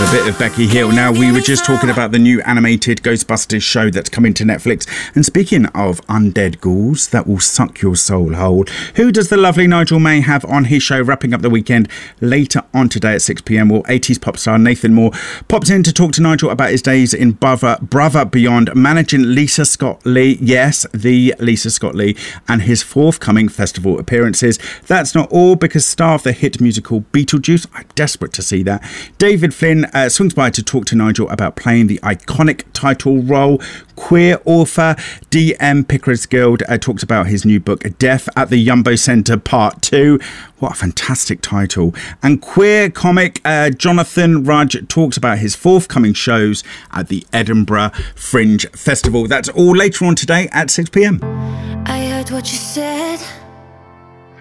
a bit of Becky Hill. Now, we were just talking about the new animated Ghostbusters show that's coming to Netflix. And speaking of undead ghouls that will suck your soul whole, who does the lovely Nigel May have on his show wrapping up the weekend later on today at 6 p.m? Well, 80s pop star Nathan Moore popped in to talk to Nigel about his days in Brother Beyond, managing Lisa Scott Lee, yes, the Lisa Scott Lee, and his forthcoming festival appearances. That's not all, because star of the hit musical Beetlejuice, I'm desperate to see that, David Flynn swings by to talk to Nigel about playing the iconic title role. Queer author D.M. Pickard's Guild talks about his new book, Death at the Yumbo Centre Part 2. What a fantastic title. And queer comic Jonathan Rudge talks about his forthcoming shows at the Edinburgh Fringe Festival. That's all later on today at 6 p.m. I heard what you said.